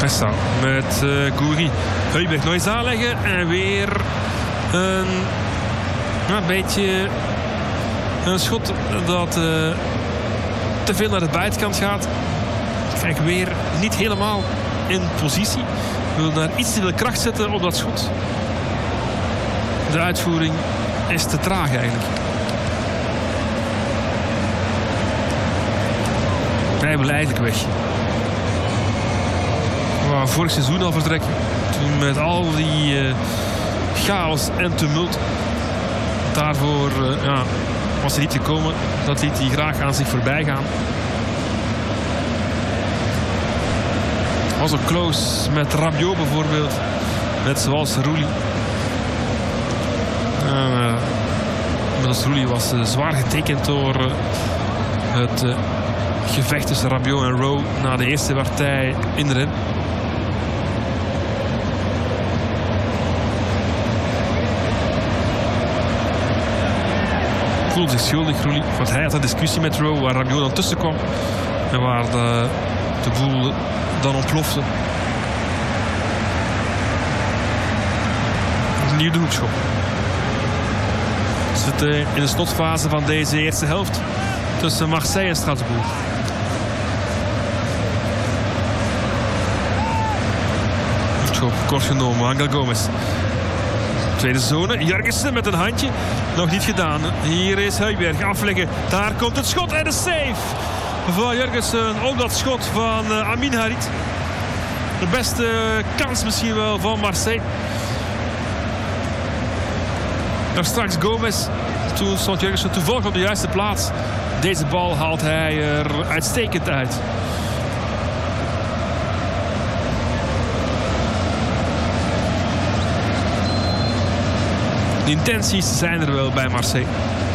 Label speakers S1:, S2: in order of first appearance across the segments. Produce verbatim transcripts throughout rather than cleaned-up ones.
S1: Paissao met uh, Gouiri. Heuberg nog eens aanleggen. En weer een, nou, een beetje een schot dat uh, te veel naar de buitenkant gaat. Kijk, weer niet helemaal in positie. Wil daar iets te veel kracht zetten op dat schot. De uitvoering is te traag eigenlijk. Hij wil eigenlijk weg. We waren vorig seizoen al vertrekken. Toen met al die uh, chaos en tumult. Daarvoor uh, ja, was hij niet gekomen. Dat liet hij graag aan zich voorbij gaan. Was ook close met Rabiot bijvoorbeeld. Net zoals Roelie. Uh, Roelie was uh, zwaar getekend door uh, het uh, gevecht tussen Rabiot en Rowe na de eerste partij in de ren. Voelde zich schuldig, Roelie, want hij had een discussie met Rowe waar Rabiot dan tussen kwam en waar de, de boel dan ontplofte. Opnieuw de hoekschop. We zitten in de slotfase van deze eerste helft tussen Marseille en Strasbourg. Hoekschop kort genomen, Angel Gomez. Tweede zone, Jurgensen met een handje. Nog niet gedaan. Hier is Heuberg, afleggen. Daar komt het schot en de save van Jurgensen op dat schot van uh, Amin Harit. De beste kans misschien wel van Marseille. Daar straks Gomez. Toen stond Jurgensen toevallig op de juiste plaats. Deze bal haalt hij er uitstekend uit. De intenties zijn er wel bij Marseille.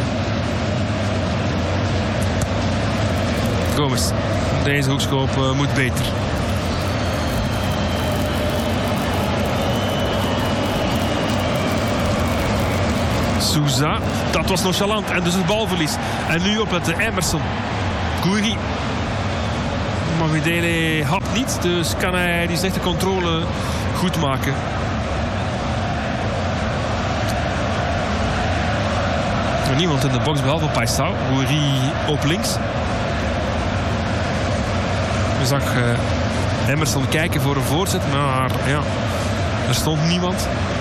S1: Gomez. Deze hoekschop uh, moet beter. Souza. Dat was nonchalant. En dus het balverlies. En nu opletten Emerson. Gouiri. Magidele hapt niet. Dus kan hij die slechte controle goed maken. Niemand in de box behalve Paissao. Gouiri op links. Je zag uh, Emerson kijken voor een voorzet, maar ja, er stond niemand.